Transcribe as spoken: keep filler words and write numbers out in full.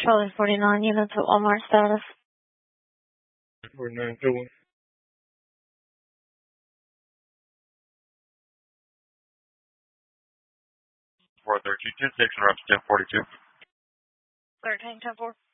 Charlie forty-nine units at Walmart status. forty-nine, two one. four thirteen, ten six, and we're up to ten forty-two. thirteen, ten four.